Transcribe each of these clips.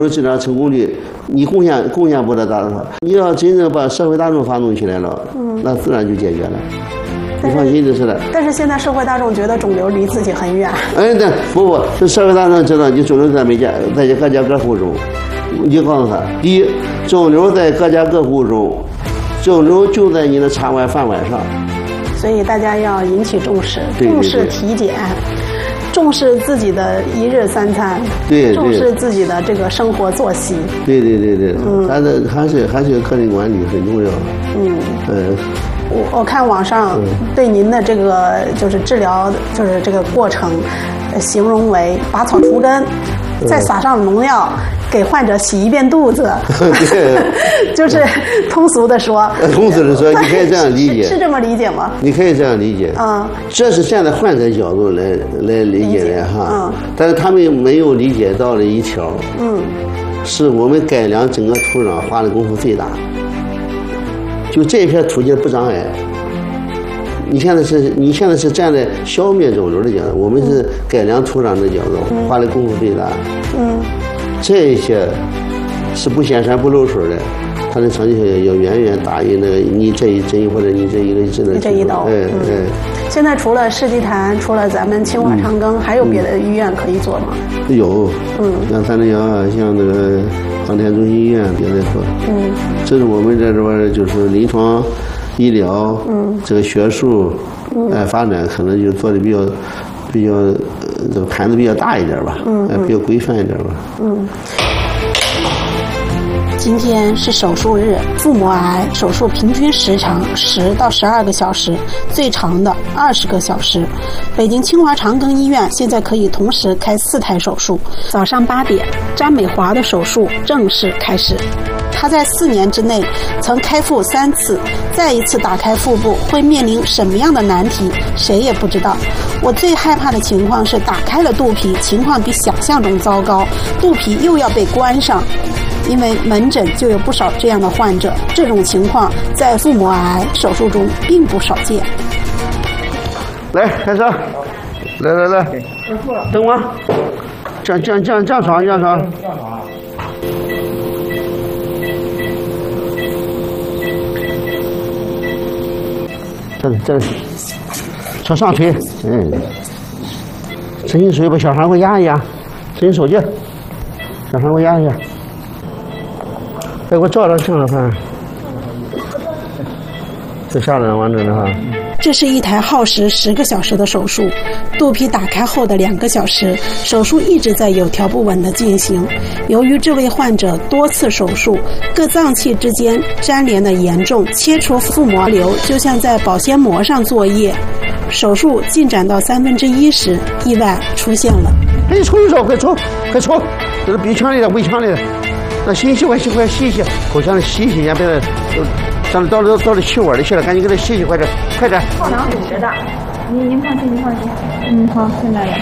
治疗成功率，你贡献不得大多少。你要真正把社会大众发动起来了，那自然就解决了。你放心就是了。 但是现在社会大众觉得肿瘤离自己很远。 哎，对，不，这社会大众知道你肿瘤在每家，在各家各户中，你就告诉他，第一，肿瘤在各家各户中，肿瘤就在你的肠外饭碗上。 所以大家要引起重视，重视体检，重视自己的一日三餐， 对， 重视自己的这个生活作息。 对，但是还是个人管理很重要。 我看网上对您的这个就是治疗就是这个过程，形容为拔草除根，再撒上农药，给患者洗一遍肚子。就是通俗的说， 你可以这样理解， 是这么理解吗？ 你可以这样理解。这是站在患者角度来理解的哈。但是他们没有理解到了一条，是我们改良整个土壤花的功夫最大。就这片土地不长癌，你现在是站在消灭肿瘤的角度，我们是改良土壤的角度，花的功夫最大。这些是不显山不漏水的，它的成绩要远远大于那个你这一针或者你这一个针的。 这一刀。现在除了世纪坛，除了咱们清华长庚，还有别的医院可以做吗？ 有。像三零幺啊，像那个航天中心医院也在做。这是我们在这边就是临床医疗，这个学术发展可能就做的比较这个盘子比较大一点吧，比较规范一点吧。 今天是手术日，腹膜癌手术平均时长10到12个小时，最长的20个小时。北京清华长庚医院现在可以同时开4台手术。早上8点，张美华的手术正式开始。她在4年之内曾开腹3次，再一次打开腹部会面临什么样的难题，谁也不知道。我最害怕的情况是打开了肚皮，情况比想象中糟糕，肚皮又要被关上。因为门诊就有不少这样的患者，这种情况在腹膜癌手术中并不少见。 来，开始，来，等我，降床。这，朝上推，伸进手把小肠给我压一压，伸进手去，小肠给我压一压。给我照这样看，这下来完整的哈。 这是一台耗时10个小时的手术，肚皮打开后的2个小时，手术一直在有条不紊地进行。由于这位患者多次手术，各脏器之间粘连的严重，切除腹膜瘤就像在保鲜膜上作业。手术进展到1/3时，意外出现了。 哎，抽一抽，快抽！这是鼻腔里的、胃腔里的。那吸快吸一吸，口腔里吸一吸，别到了气管里去了，赶紧给它吸一吸，快点！ 后囊堵着的，您放心。好，现在了。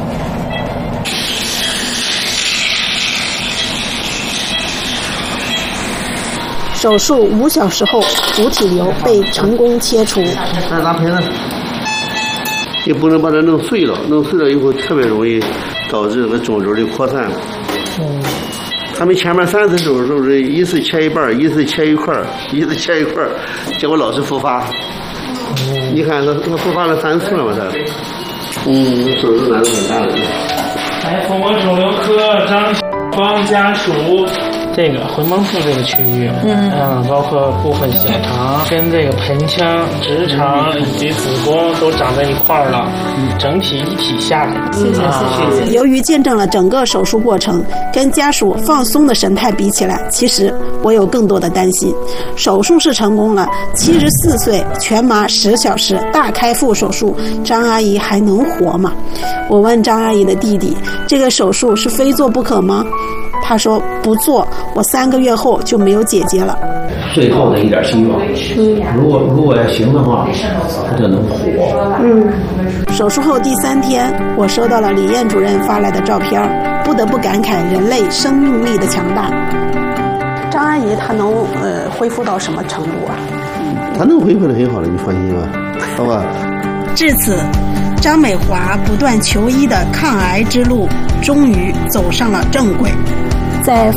手术5小时后，主体瘤被成功切除。 来拿盆子，也不能把它弄碎了以后特别容易导致这个肿瘤的扩散。他们前面3次手术是一次切一半，一次切一块，结果老是复发。你看他复发了3次了嘛，他。手术难度很大的。 来，腹膜肿瘤科张芳家属。这个回门腹这个区域，包括部分小肠跟这个盆腔、直肠以及子宫都长在一块儿了，整体一体下来。谢谢。 由于见证了整个手术过程，跟家属放松的神态比起来，其实我有更多的担心。手术是成功了，74岁全麻10小时大开腹手术，张阿姨还能活吗？我问张阿姨的弟弟，这个手术是非做不可吗？他说不做，我3个月后就没有姐姐了。 最后的一点希望，如果要行的话，他就能活。 手术后第3天，我收到了李艳主任发来的照片，不得不感慨人类生命力的强大。张阿姨她能恢复到什么程度啊？ 她能恢复得很好的，你放心吧，好吧。 至此，张美华不断求医的抗癌之路终于走上了正轨。在